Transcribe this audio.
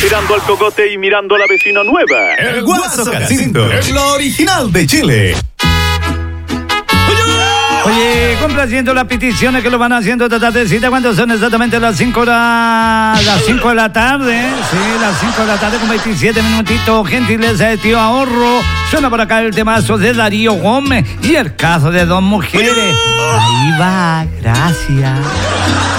mirando al cocote y mirando a la vecina nueva. El Guaso Jacinto es lo original de Chile. Oye, complaciendo las peticiones que lo van haciendo esta tardecita, cuando son exactamente las 5 de la tarde. Sí, las 5 de la tarde con 27 minutitos. Gentileza de Tío Ahorro. Suena por acá el temazo de Darío Gómez y el caso de dos mujeres. Ahí va, gracias.